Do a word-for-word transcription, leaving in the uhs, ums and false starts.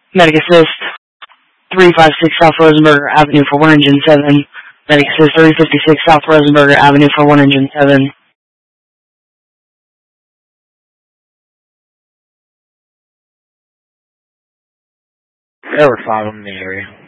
Medic Assist, three fifty-six South Rosenberger Avenue for one engine seven. Medic Assist, three fifty-six South Rosenberger Avenue for one engine seven. There were five of them in the area.